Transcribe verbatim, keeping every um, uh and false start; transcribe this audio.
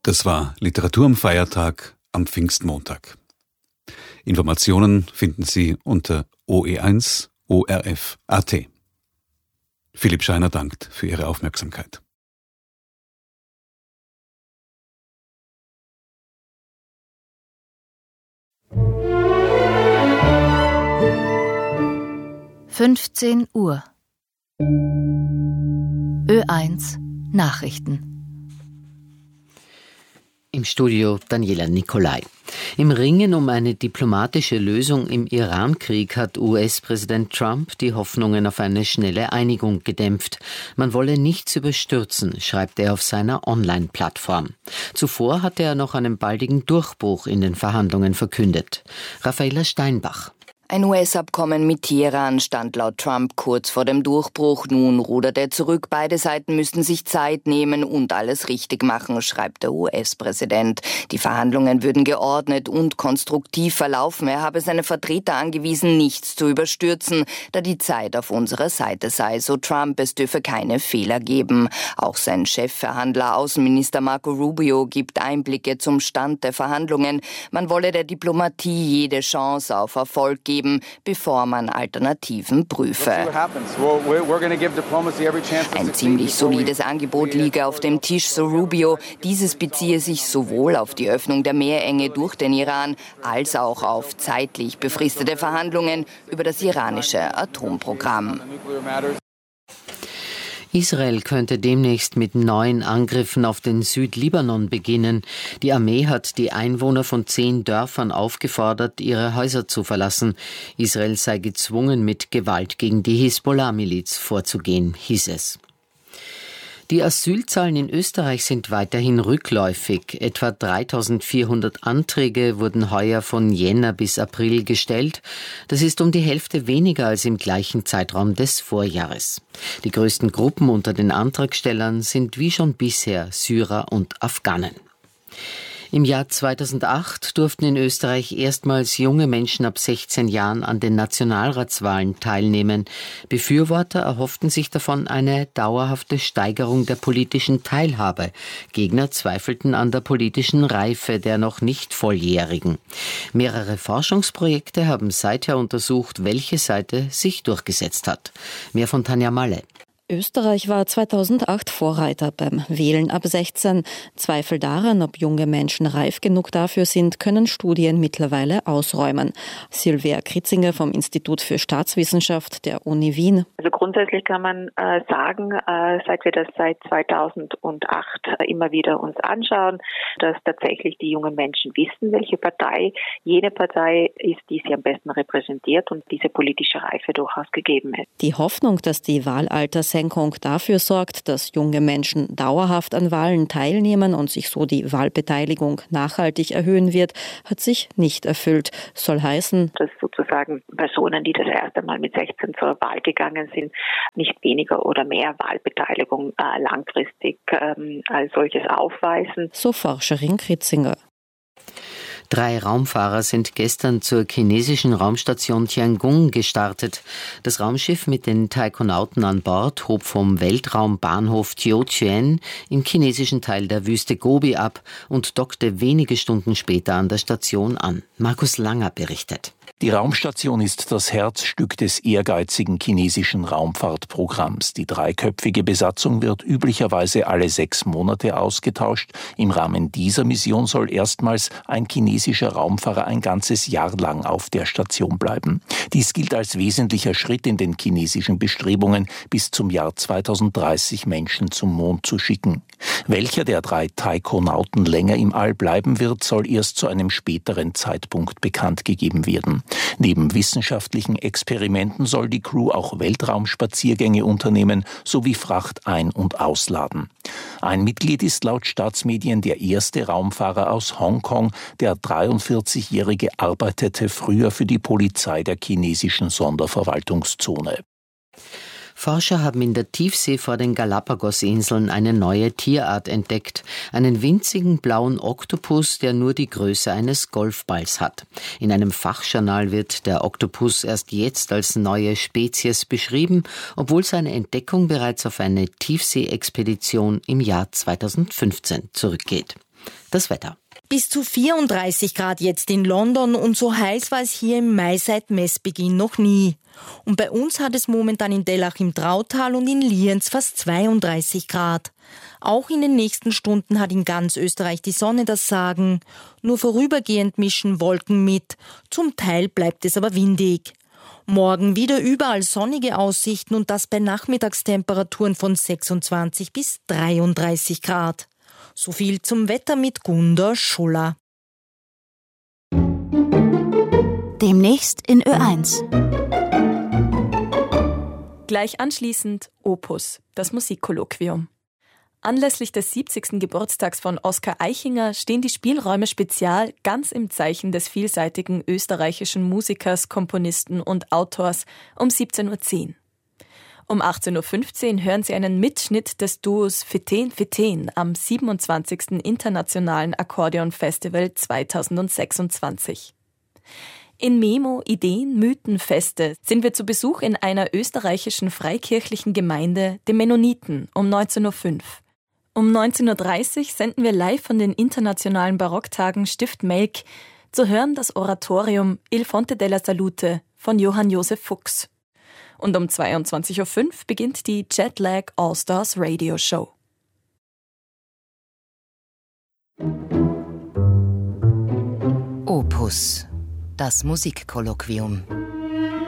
Das war Literatur am Feiertag am Pfingstmontag. Informationen finden Sie unter o e eins o r f punkt a t. Philipp Scheiner dankt für Ihre Aufmerksamkeit. fünfzehn Uhr. Ö eins Nachrichten. Im Studio Daniela Nicolai. Im Ringen um eine diplomatische Lösung im Iran-Krieg hat U S-Präsident Trump die Hoffnungen auf eine schnelle Einigung gedämpft. Man wolle nichts überstürzen, schreibt er auf seiner Online-Plattform. Zuvor hatte er noch einen baldigen Durchbruch in den Verhandlungen verkündet. Raffaela Steinbach. Ein U S-Abkommen mit Teheran stand laut Trump kurz vor dem Durchbruch. Nun rudert er zurück. Beide Seiten müssten sich Zeit nehmen und alles richtig machen, schreibt der U S-Präsident. Die Verhandlungen würden geordnet und konstruktiv verlaufen. Er habe seine Vertreter angewiesen, nichts zu überstürzen, da die Zeit auf unserer Seite sei. So Trump, es dürfe keine Fehler geben. Auch sein Chefverhandler, Außenminister Marco Rubio, gibt Einblicke zum Stand der Verhandlungen. Man wolle der Diplomatie jede Chance auf Erfolg geben, bevor man Alternativen prüfe. Ein ziemlich solides Angebot liege auf dem Tisch, so Rubio. Dieses beziehe sich sowohl auf die Öffnung der Meerenge durch den Iran als auch auf zeitlich befristete Verhandlungen über das iranische Atomprogramm. Israel könnte demnächst mit neuen Angriffen auf den Südlibanon beginnen. Die Armee hat die Einwohner von zehn Dörfern aufgefordert, ihre Häuser zu verlassen. Israel sei gezwungen, mit Gewalt gegen die Hisbollah-Miliz vorzugehen, hieß es. Die Asylzahlen in Österreich sind weiterhin rückläufig. Etwa dreitausendvierhundert Anträge wurden heuer von Jänner bis April gestellt. Das ist um die Hälfte weniger als im gleichen Zeitraum des Vorjahres. Die größten Gruppen unter den Antragstellern sind wie schon bisher Syrer und Afghanen. Im Jahr zweitausendacht durften in Österreich erstmals junge Menschen ab sechzehn Jahren an den Nationalratswahlen teilnehmen. Befürworter erhofften sich davon eine dauerhafte Steigerung der politischen Teilhabe. Gegner zweifelten an der politischen Reife der noch nicht Volljährigen. Mehrere Forschungsprojekte haben seither untersucht, welche Seite sich durchgesetzt hat. Mehr von Tanja Malle. Österreich war zweitausendacht Vorreiter beim Wählen ab sechzehn. Zweifel daran, ob junge Menschen reif genug dafür sind, können Studien mittlerweile ausräumen. Silvia Kritzinger vom Institut für Staatswissenschaft der Uni Wien. Also grundsätzlich kann man äh, sagen, äh, seit wir das seit zweitausendacht äh, immer wieder uns anschauen, dass tatsächlich die jungen Menschen wissen, welche Partei jene Partei ist, die sie am besten repräsentiert und diese politische Reife durchaus gegeben ist. Die Hoffnung, dass die Wahlaltersenkung dafür sorgt, dass junge Menschen dauerhaft an Wahlen teilnehmen und sich so die Wahlbeteiligung nachhaltig erhöhen wird, hat sich nicht erfüllt. Soll heißen, dass sozusagen Personen, die das erste Mal mit sechzehn zur Wahl gegangen sind, nicht weniger oder mehr Wahlbeteiligung äh, langfristig ähm, als solches aufweisen. So Forscherin Kritzinger. Drei Raumfahrer sind gestern zur chinesischen Raumstation Tiangong gestartet. Das Raumschiff mit den Taikonauten an Bord hob vom Weltraumbahnhof Tianjin im chinesischen Teil der Wüste Gobi ab und dockte wenige Stunden später an der Station an. Markus Langer berichtet. Die Raumstation ist das Herzstück des ehrgeizigen chinesischen Raumfahrtprogramms. Die dreiköpfige Besatzung wird üblicherweise alle sechs Monate ausgetauscht. Im Rahmen dieser Mission soll erstmals ein chinesischer Raumfahrer ein ganzes Jahr lang auf der Station bleiben. Dies gilt als wesentlicher Schritt in den chinesischen Bestrebungen, bis zum Jahr zweitausenddreißig Menschen zum Mond zu schicken. Welcher der drei Taikonauten länger im All bleiben wird, soll erst zu einem späteren Zeitpunkt bekannt gegeben werden. Neben wissenschaftlichen Experimenten soll die Crew auch Weltraumspaziergänge unternehmen sowie Fracht ein- und ausladen. Ein Mitglied ist laut Staatsmedien der erste Raumfahrer aus Hongkong. Der dreiundvierzigjährige arbeitete früher für die Polizei der chinesischen Sonderverwaltungszone. Forscher haben in der Tiefsee vor den Galapagos-Inseln eine neue Tierart entdeckt. Einen winzigen blauen Oktopus, der nur die Größe eines Golfballs hat. In einem Fachjournal wird der Oktopus erst jetzt als neue Spezies beschrieben, obwohl seine Entdeckung bereits auf eine Tiefsee-Expedition im Jahr zweitausendfünfzehn zurückgeht. Das Wetter. Bis zu vierunddreißig Grad jetzt in London und so heiß war es hier im Mai seit Messbeginn noch nie. Und bei uns hat es momentan in Dellach im Trautal und in Lienz fast zweiunddreißig Grad. Auch in den nächsten Stunden hat in ganz Österreich die Sonne das Sagen. Nur vorübergehend mischen Wolken mit. Zum Teil bleibt es aber windig. Morgen wieder überall sonnige Aussichten und das bei Nachmittagstemperaturen von sechsundzwanzig bis dreiunddreißig Grad. So viel zum Wetter mit Gunda Schuller. Demnächst in Ö eins. Gleich anschließend Opus, das Musikkolloquium. Anlässlich des siebzigsten Geburtstags von Oskar Eichinger stehen die Spielräume Spezial ganz im Zeichen des vielseitigen österreichischen Musikers, Komponisten und Autors um siebzehn Uhr zehn. Um achtzehn Uhr fünfzehn hören Sie einen Mitschnitt des Duos Feten Feten am siebenundzwanzigsten Internationalen Akkordeon-Festival zweitausendsechsundzwanzig. In Memo Ideen, Mythen, Feste sind wir zu Besuch in einer österreichischen freikirchlichen Gemeinde, den Mennoniten, um neunzehn Uhr fünf. Um neunzehn Uhr dreißig senden wir live von den internationalen Barocktagen Stift Melk, zu hören das Oratorium Il Fonte della Salute von Johann Josef Fuchs. Und um zweiundzwanzig Uhr fünf beginnt die Jetlag All-Stars Radio Show. Opus, das Musikkolloquium.